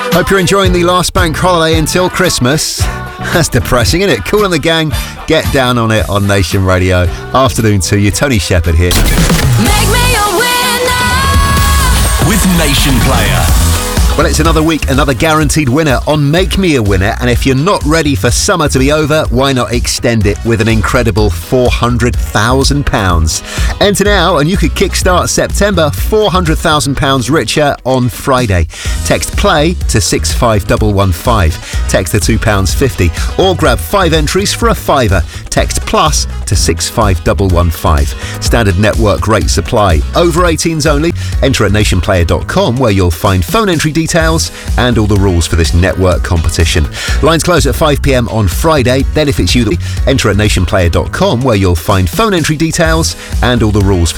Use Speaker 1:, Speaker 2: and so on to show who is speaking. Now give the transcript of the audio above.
Speaker 1: Hope you're enjoying the last bank holiday until Christmas. That's depressing, isn't it? Kool and the Gang, get down on it on Nation Radio. Afternoon to you, Tony Shepherd here.
Speaker 2: Make me a winner
Speaker 3: with Nation Player.
Speaker 1: Well, it's another week, another guaranteed winner on Make Me a Winner. And if you're not ready for summer to be over, why not extend it with an incredible £400,000? Enter now and you could kickstart September £400,000 richer on Friday. Text PLAY to 65115. Text the £2.50 or grab 5 entries for a £5. Text PLUS to 65115. Standard network rate supply. Over 18s only. Enter at nationplayer.com where you'll find phone entry details and all the rules for this network competition. Lines close at 5 p.m. on Friday. Then if it's you, enter at nationplayer.com where you'll find phone entry details and all the rules for